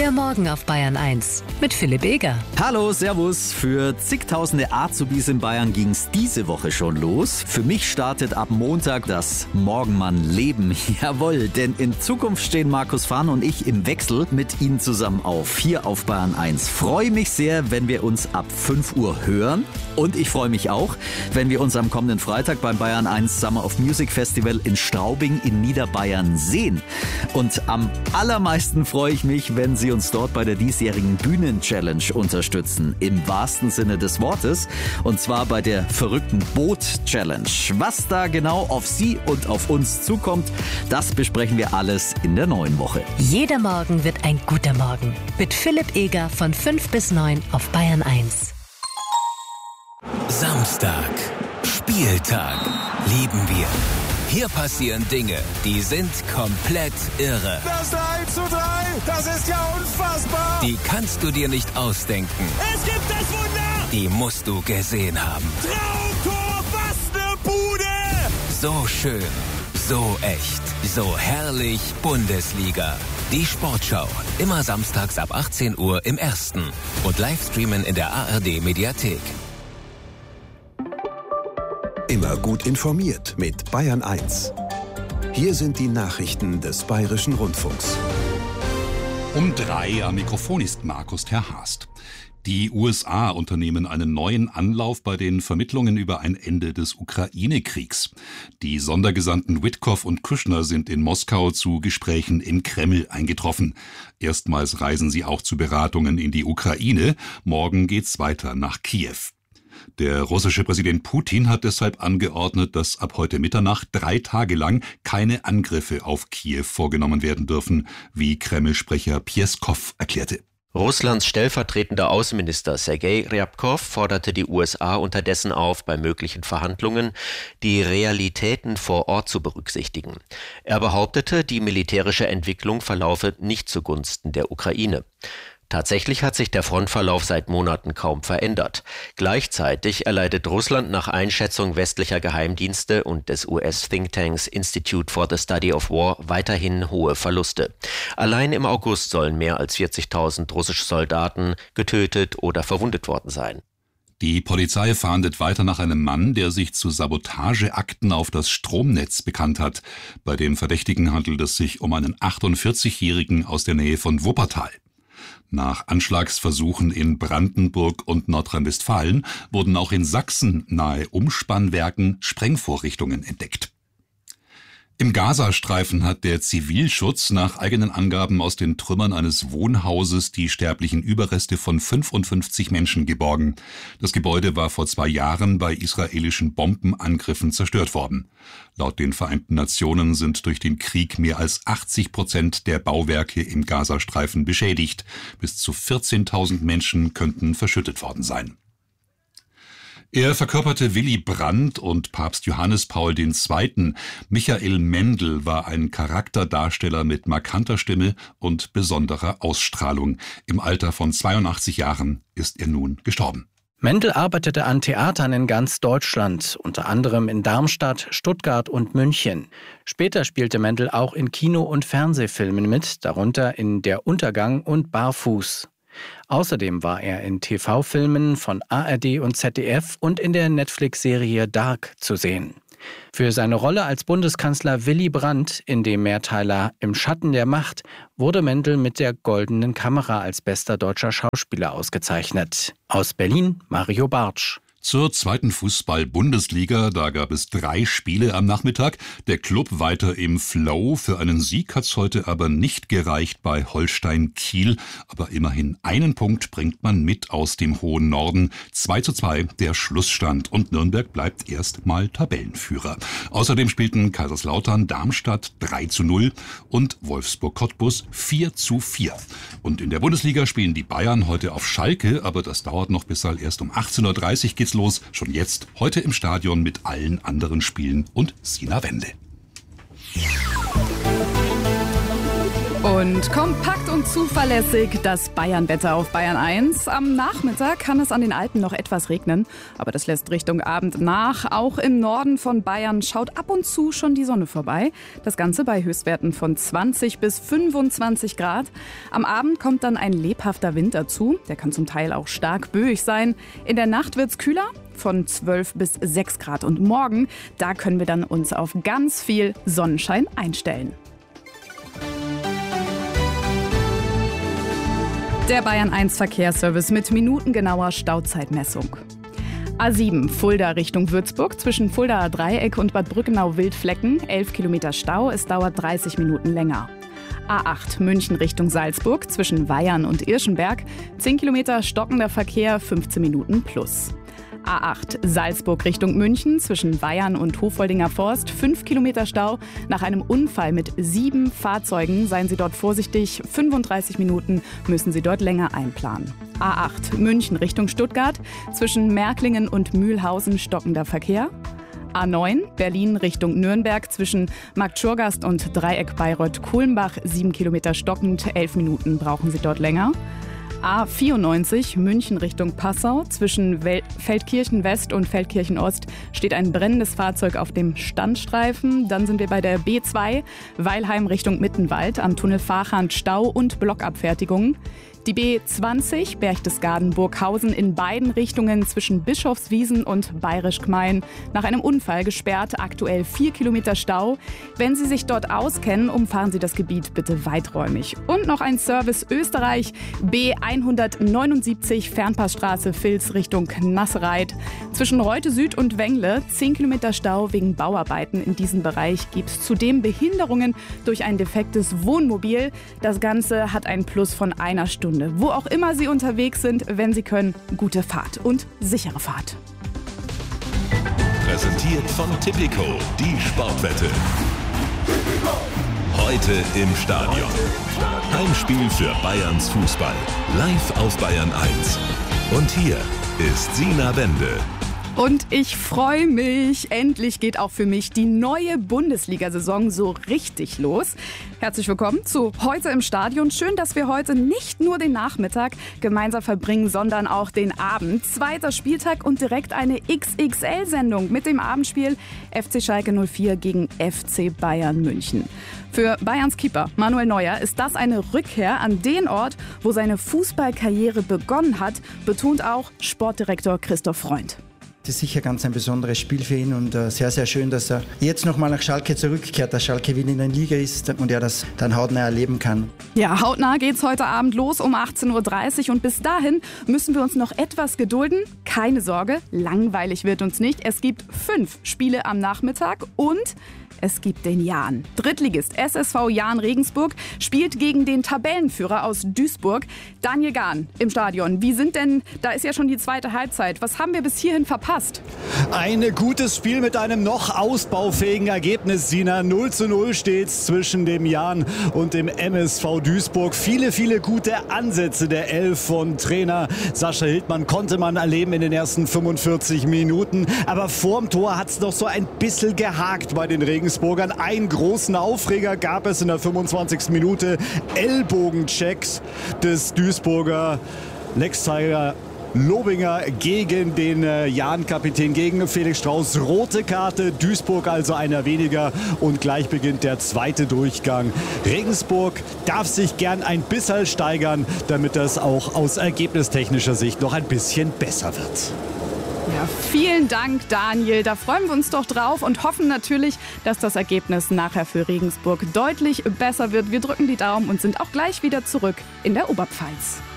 Guter Morgen auf Bayern 1 mit Philipp Eger. Hallo, servus. Für zigtausende Azubis in Bayern ging's diese Woche schon los. Für mich startet ab Montag das Morgenmann-Leben. Jawohl, denn in Zukunft stehen Markus Fahn und ich im Wechsel mit Ihnen zusammen auf, hier auf Bayern 1. Freue mich sehr, wenn wir uns ab 5 Uhr hören. Und ich freue mich auch, wenn wir uns am kommenden Freitag beim Bayern 1 Summer of Music Festival in Straubing in Niederbayern sehen. Und am allermeisten freue ich mich, wenn Sie uns dort bei der diesjährigen Bühnen-Challenge unterstützen. Im wahrsten Sinne des Wortes. Und zwar bei der verrückten Boot-Challenge. Was da genau auf Sie und auf uns zukommt, das besprechen wir alles in der neuen Woche. Jeder Morgen wird ein guter Morgen. Mit Philipp Eger von 5 bis 9 auf Bayern 1. Samstag. Spieltag. Lieben wir. Hier passieren Dinge, die sind komplett irre. Das 3:3, das ist ja unfassbar. Die kannst du dir nicht ausdenken. Es gibt das Wunder. Die musst du gesehen haben. Traumtor, was ne Bude. So schön, so echt, so herrlich Bundesliga. Die Sportschau, immer samstags ab 18 Uhr im Ersten und Livestreamen in der ARD Mediathek. Immer gut informiert mit Bayern 1. Hier sind die Nachrichten des Bayerischen Rundfunks. Um 3 am Mikrofon ist Markus Terhast. Die USA unternehmen einen neuen Anlauf bei den Vermittlungen über ein Ende des Ukraine-Kriegs. Die Sondergesandten Witkow und Kushner sind in Moskau zu Gesprächen im Kreml eingetroffen. Erstmals reisen sie auch zu Beratungen in die Ukraine. Morgen geht's weiter nach Kiew. Der russische Präsident Putin hat deshalb angeordnet, dass ab heute Mitternacht 3 Tage lang keine Angriffe auf Kiew vorgenommen werden dürfen, wie Kreml-Sprecher Pjeskow erklärte. Russlands stellvertretender Außenminister Sergei Ryabkov forderte die USA unterdessen auf, bei möglichen Verhandlungen die Realitäten vor Ort zu berücksichtigen. Er behauptete, die militärische Entwicklung verlaufe nicht zugunsten der Ukraine. Tatsächlich hat sich der Frontverlauf seit Monaten kaum verändert. Gleichzeitig erleidet Russland nach Einschätzung westlicher Geheimdienste und des US-Thinktanks Institute for the Study of War weiterhin hohe Verluste. Allein im August sollen mehr als 40.000 russische Soldaten getötet oder verwundet worden sein. Die Polizei fahndet weiter nach einem Mann, der sich zu Sabotageakten auf das Stromnetz bekannt hat. Bei dem Verdächtigen handelt es sich um einen 48-Jährigen aus der Nähe von Wuppertal. Nach Anschlagsversuchen in Brandenburg und Nordrhein-Westfalen wurden auch in Sachsen nahe Umspannwerken Sprengvorrichtungen entdeckt. Im Gazastreifen hat der Zivilschutz nach eigenen Angaben aus den Trümmern eines Wohnhauses die sterblichen Überreste von 55 Menschen geborgen. Das Gebäude war vor 2 Jahren bei israelischen Bombenangriffen zerstört worden. Laut den Vereinten Nationen sind durch den Krieg mehr als 80% der Bauwerke im Gazastreifen beschädigt. Bis zu 14.000 Menschen könnten verschüttet worden sein. Er verkörperte Willy Brandt und Papst Johannes Paul II. Michael Mendl war ein Charakterdarsteller mit markanter Stimme und besonderer Ausstrahlung. Im Alter von 82 Jahren ist er nun gestorben. Mendl arbeitete an Theatern in ganz Deutschland, unter anderem in Darmstadt, Stuttgart und München. Später spielte Mendl auch in Kino- und Fernsehfilmen mit, darunter in Der Untergang und Barfuß. Außerdem war er in TV-Filmen von ARD und ZDF und in der Netflix-Serie Dark zu sehen. Für seine Rolle als Bundeskanzler Willy Brandt in dem Mehrteiler Im Schatten der Macht wurde Mendl mit der Goldenen Kamera als bester deutscher Schauspieler ausgezeichnet. Aus Berlin Mario Bartsch. Zur zweiten Fußball-Bundesliga, da gab es 3 Spiele am Nachmittag. Der Club weiter im Flow. Für einen Sieg hat's heute aber nicht gereicht bei Holstein Kiel. Aber immerhin einen Punkt bringt man mit aus dem hohen Norden. 2:2 der Schlussstand und Nürnberg bleibt erstmal Tabellenführer. Außerdem spielten Kaiserslautern Darmstadt 3:0 und Wolfsburg Cottbus 4:4. Und in der Bundesliga spielen die Bayern heute auf Schalke, aber das dauert noch bis erst um 18:30 Uhr geht's los. Schon jetzt, heute im Stadion mit allen anderen Spielen und Sina Wende. Und kompakt und zuverlässig das Bayern-Wetter auf Bayern 1. Am Nachmittag kann es an den Alpen noch etwas regnen, aber das lässt Richtung Abend nach. Auch im Norden von Bayern schaut ab und zu schon die Sonne vorbei. Das Ganze bei Höchstwerten von 20 bis 25 Grad. Am Abend kommt dann ein lebhafter Wind dazu. Der kann zum Teil auch stark böig sein. In der Nacht wird's kühler, von 12 bis 6 Grad. Und morgen, da können wir dann uns auf ganz viel Sonnenschein einstellen. Der Bayern 1 Verkehrsservice mit minutengenauer Stauzeitmessung. A7 Fulda Richtung Würzburg zwischen Fuldaer Dreieck und Bad Brückenau-Wildflecken 11 Kilometer Stau, es dauert 30 Minuten länger. A8 München Richtung Salzburg zwischen Weyern und Irschenberg 10 Kilometer stockender Verkehr, 15 Minuten plus. A8 Salzburg Richtung München zwischen Weyern und Hofoldinger Forst 5 Kilometer Stau. Nach einem Unfall mit 7 Fahrzeugen seien Sie dort vorsichtig. 35 Minuten müssen Sie dort länger einplanen. A8 München Richtung Stuttgart zwischen Märklingen und Mühlhausen stockender Verkehr. A9 Berlin Richtung Nürnberg zwischen Marktschurgast und Dreieck Bayreuth-Kulmbach 7 Kilometer stockend, 11 Minuten brauchen Sie dort länger. A94 München Richtung Passau zwischen Feldkirchen West und Feldkirchen Ost steht ein brennendes Fahrzeug auf dem Standstreifen. Dann sind wir bei der B2 Weilheim Richtung Mittenwald am Tunnel Fahrhahn Stau und Blockabfertigung. Die B20 Berchtesgaden-Burghausen in beiden Richtungen zwischen Bischofswiesen und Bayerisch-Gmein nach einem Unfall gesperrt, aktuell 4 Kilometer Stau. Wenn Sie sich dort auskennen, umfahren Sie das Gebiet bitte weiträumig. Und noch ein Service Österreich, B179 Fernpassstraße Vils Richtung Nassereit. Zwischen Reute Süd und Wengle 10 Kilometer Stau wegen Bauarbeiten. In diesem Bereich gibt es zudem Behinderungen durch ein defektes Wohnmobil. Das Ganze hat einen Plus von einer Stunde. Wo auch immer Sie unterwegs sind, wenn Sie können, gute Fahrt und sichere Fahrt. Präsentiert von Tipico, die Sportwette. Heute im Stadion. Heimspiel für Bayerns Fußball. Live auf Bayern 1. Und hier ist Sina Bende. Und ich freue mich. Endlich geht auch für mich die neue Bundesliga-Saison so richtig los. Herzlich willkommen zu Heute im Stadion. Schön, dass wir heute nicht nur den Nachmittag gemeinsam verbringen, sondern auch den Abend. Zweiter Spieltag und direkt eine XXL-Sendung mit dem Abendspiel FC Schalke 04 gegen FC Bayern München. Für Bayerns Keeper Manuel Neuer ist das eine Rückkehr an den Ort, wo seine Fußballkarriere begonnen hat, betont auch Sportdirektor Christoph Freund. Das ist sicher ganz ein besonderes Spiel für ihn und sehr, sehr schön, dass er jetzt nochmal nach Schalke zurückkehrt, dass Schalke wieder in der Liga ist und er das dann hautnah erleben kann. Ja, hautnah geht's heute Abend los um 18.30 Uhr und bis dahin müssen wir uns noch etwas gedulden. Keine Sorge, langweilig wird uns nicht. Es gibt 5 Spiele am Nachmittag und es gibt den Jahn. Drittligist SSV Jahn Regensburg spielt gegen den Tabellenführer aus Duisburg. Daniel Gahn im Stadion. Wie sind denn, da ist ja schon die zweite Halbzeit. Was haben wir bis hierhin verpasst? Ein gutes Spiel mit einem noch ausbaufähigen Ergebnis, Sina. 0:0 steht's zwischen dem Jahn und dem MSV Duisburg. Viele, viele gute Ansätze der Elf von Trainer Sascha Hildmann konnte man erleben in den ersten 45 Minuten. Aber vorm Tor hat's noch so ein bisschen gehakt bei den Regensburgern. Einen großen Aufreger gab es in der 25. Minute. Ellbogenchecks des Duisburger Lexzeiger Lobinger gegen den Jahn-Kapitän, gegen Felix Strauß. Rote Karte, Duisburg also einer weniger und gleich beginnt der zweite Durchgang. Regensburg darf sich gern ein bisschen steigern, damit das auch aus ergebnistechnischer Sicht noch ein bisschen besser wird. Ja, vielen Dank, Daniel. Da freuen wir uns doch drauf und hoffen natürlich, dass das Ergebnis nachher für Regensburg deutlich besser wird. Wir drücken die Daumen und sind auch gleich wieder zurück in der Oberpfalz.